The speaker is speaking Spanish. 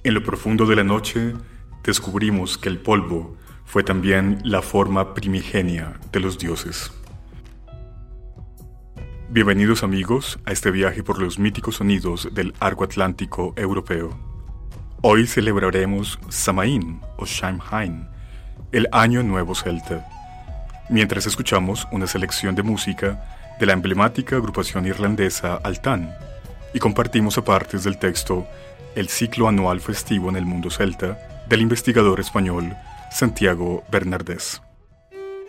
En lo profundo de la noche, descubrimos que el polvo fue también la forma primigenia de los dioses. Bienvenidos amigos a este viaje por los míticos sonidos del arco atlántico europeo. Hoy celebraremos Samaín o Samhain, el Año Nuevo Celta, mientras escuchamos una selección de música de la emblemática agrupación irlandesa Altan y compartimos apartes del texto El ciclo anual festivo en el mundo celta del investigador español Santiago Bernardés.